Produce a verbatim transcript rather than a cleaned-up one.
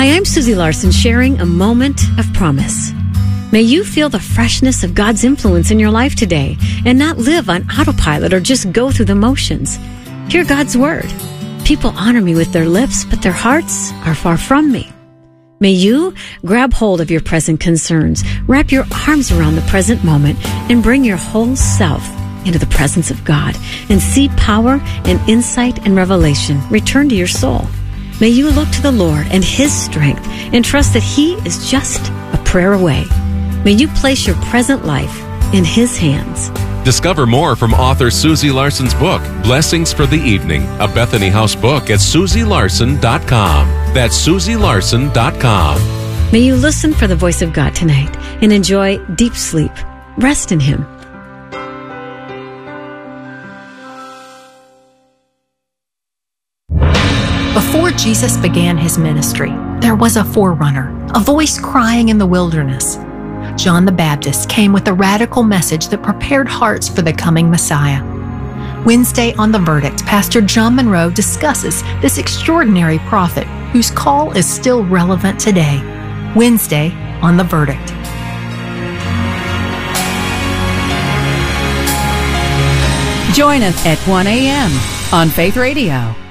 Hi, I'm Susie Larson, sharing a moment of promise. May you feel the freshness of God's influence in your life today and not live on autopilot or just go through the motions. Hear God's word. People honor me with their lips, but their hearts are far from me. May you grab hold of your present concerns, wrap your arms around the present moment, and bring your whole self into the presence of God and see power and insight and revelation return to your soul. May you look to the Lord and His strength and trust that He is just a prayer away. May you place your present life in His hands. Discover more from author Susie Larson's book, Blessings for the Evening, a Bethany House book at susie larson dot com. That's susie larson dot com. May you listen for the voice of God tonight and enjoy deep sleep. Rest in Him. Before Jesus began His ministry, there was a forerunner, a voice crying in the wilderness. John the Baptist came with a radical message that prepared hearts for the coming Messiah. Wednesday on The Verdict, Pastor John Monroe discusses this extraordinary prophet whose call is still relevant today. Wednesday on The Verdict. Join us at one a.m. on Faith Radio.